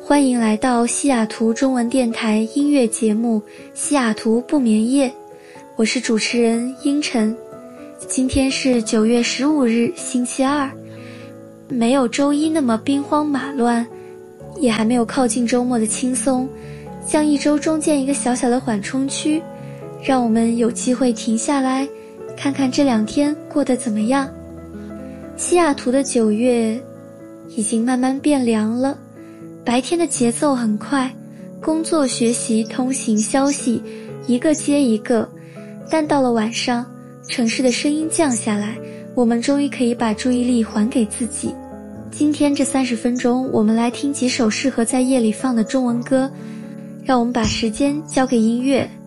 欢迎来到西雅图中文电台音乐节目《西雅图不眠夜》，我是主持人英晨。今天是9月15日，星期二，没有周一那么兵荒马乱，也还没有靠近周末的轻松，像一周中间一个小小的缓冲区，让我们有机会停下来，看看这2天过得怎么样。西雅图的9月已经慢慢变凉了，白天的节奏很快，工作、学习、通行、消息一个接一个，但到了晚上，城市的声音降下来，我们终于可以把注意力还给自己。今天这30分钟，我们来听几首适合在夜里放的中文歌，让我们把时间交给音乐，